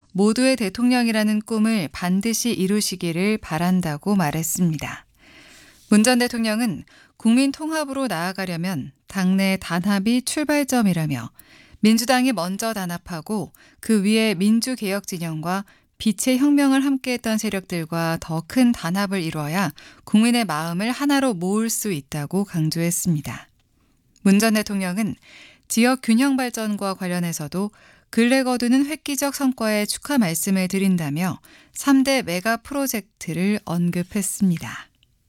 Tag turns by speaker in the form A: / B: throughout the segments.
A: 모두의 대통령이라는 꿈을 반드시 이루시기를 바란다고 말했습니다. 문 전 대통령은 국민 통합으로 나아가려면 당내 단합이 출발점이라며 민주당이 먼저 단합하고 그 위에 민주개혁 진영과 빛의 혁명을 함께했던 세력들과 더 큰 단합을 이루어야 국민의 마음을 하나로 모을 수 있다고 강조했습니다. 문 전 대통령은 지역 균형 발전과 관련해서도 근래 거두는 획기적 성과에 축하 말씀을 드린다며 3대 메가 프로젝트를 언급했습니다.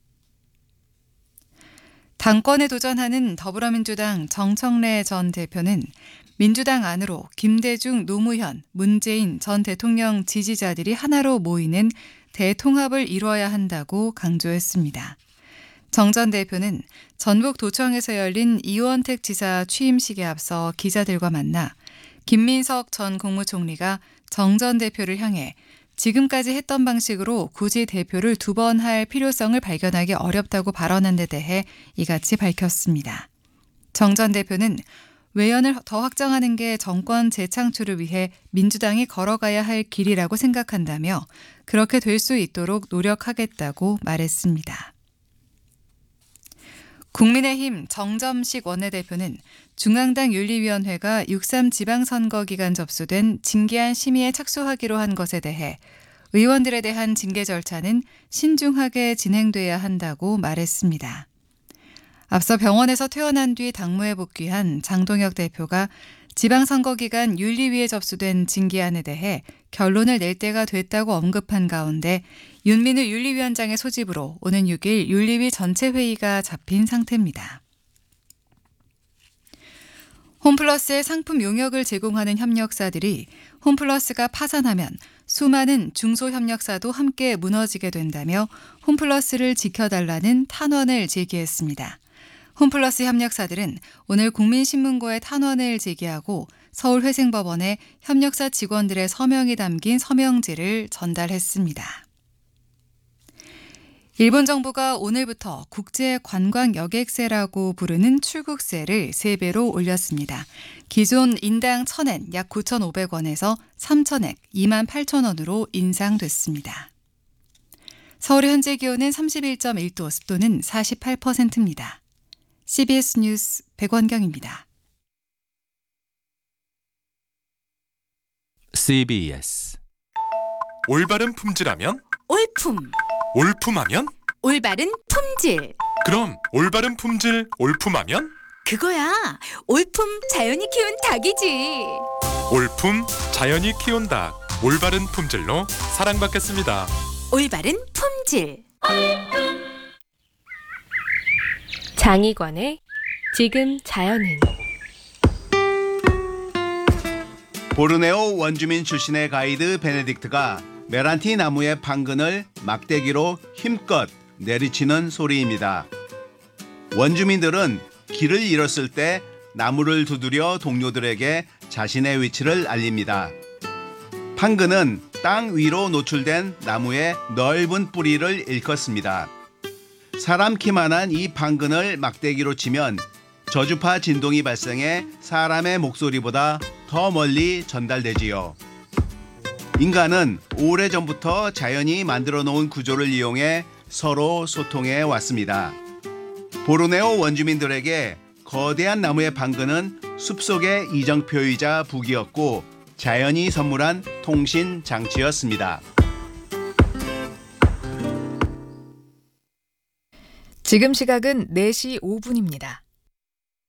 A: 당권에 도전하는 더불어민주당 정청래 전 대표는 민주당 안으로 김대중, 노무현, 문재인 전 대통령 지지자들이 하나로 모이는 대통합을 이뤄야 한다고 강조했습니다. 정 전 대표는 전북도청에서 열린 이원택 지사 취임식에 앞서 기자들과 만나 김민석 전 국무총리가 정 전 대표를 향해 지금까지 했던 방식으로 굳이 대표를 2번 할 필요성을 발견하기 어렵다고 발언한 데 대해 이같이 밝혔습니다. 정 전 대표는 외연을 더 확장하는 게 정권 재창출을 위해 민주당이 걸어가야 할 길이라고 생각한다며 그렇게 될 수 있도록 노력하겠다고 말했습니다. 국민의힘 정점식 원내대표는 중앙당 윤리위원회가 6.3 지방선거 기간 접수된 징계안 심의에 착수하기로 한 것에 대해 의원들에 대한 징계 절차는 신중하게 진행돼야 한다고 말했습니다. 앞서 병원에서 퇴원한 뒤 당무에 복귀한 장동혁 대표가 지방선거 기간 윤리위에 접수된 징계안에 대해 결론을 낼 때가 됐다고 언급한 가운데 윤민우 윤리위원장의 소집으로 오는 6일 윤리위 전체 회의가 잡힌 상태입니다. 홈플러스의 상품 용역을 제공하는 협력사들이 홈플러스가 파산하면 수많은 중소협력사도 함께 무너지게 된다며 홈플러스를 지켜달라는 탄원을 제기했습니다. 홈플러스 협력사들은 오늘 국민신문고에 탄원을 제기하고 서울회생법원에 협력사 직원들의 서명이 담긴 서명지를 전달했습니다. 일본 정부가 오늘부터 국제관광여객세라고 부르는 출국세를 3배로 올렸습니다. 기존 인당 1,000엔 약 9,500원에서 3,000엔 28,000원으로 인상됐습니다. 서울의 현재 기온은 31.1도, 습도는 48%입니다. CBS 뉴스 백원경입니다.
B: CBS
C: 올바른 품질하면?
D: 올품.
C: 올품하면?
D: 올바른 품질.
C: 그럼 올바른 품질 올품하면?
D: 그거야. 올품 자연이 키운 닭이지.
C: 올품 자연이 키운 닭. 올바른 품질로 사랑받겠습니다.
D: 올바른 품질.
E: 장희관의 지금 자연은.
F: 보르네오 원주민 출신의 가이드 베네딕트가 메란티 나무의 판근을 막대기로 힘껏 내리치는 소리입니다. 원주민들은 길을 잃었을 때 나무를 두드려 동료들에게 자신의 위치를 알립니다. 판근은 땅 위로 노출된 나무의 넓은 뿌리를 일컫습니다. 사람 키만한 이 판근을 막대기로 치면 저주파 진동이 발생해 사람의 목소리보다 더 멀리 전달되지요. 인간은 오래전부터 자연이 만들어 놓은 구조를 이용해 서로 소통해 왔습니다. 보르네오 원주민들에게 거대한 나무의 판근은 숲속의 이정표이자 북이었고 자연이 선물한 통신 장치였습니다.
G: 지금 시각은 4시 5분입니다.